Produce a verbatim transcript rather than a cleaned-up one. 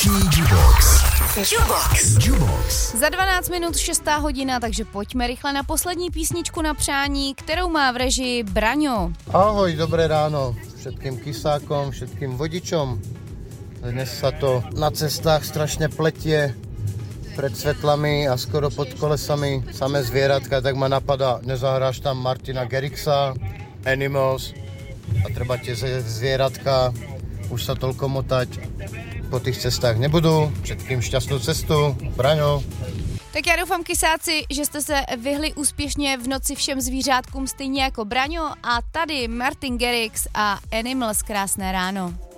Nejlepší Jukebox. Jukebox. Jukebox. Za dvanáct minut šestá hodina, takže pojďme rychle na poslední písničku na přání, kterou má v režii Braňo. Ahoj, dobré ráno všetkým kysákom, všetkým vodičom. Dnes sa to na cestách strašne pletie pred svetlami a skoro pod kolesami samé zvieratka, tak ma napadá, nezahráš tam Martina Garrixa, Animals a treba tie zvieratka už sa toľko motať po tých cestách nebudú. Všetkým šťastnou cestu, Braňo. Tak já doufám, kysáci, že jste se vyhli úspěšně v noci všem zvířátkům stejně jako Braňo a tady Martin Garrix a Animals, krásné ráno.